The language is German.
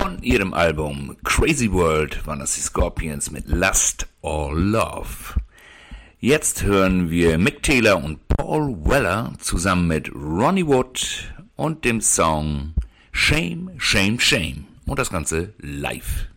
Von ihrem Album Crazy World waren das die Scorpions mit Lust or Love. Jetzt hören wir Mick Taylor und Paul Weller zusammen mit Ronnie Wood und dem Song Shame, Shame, Shame. Und das Ganze live.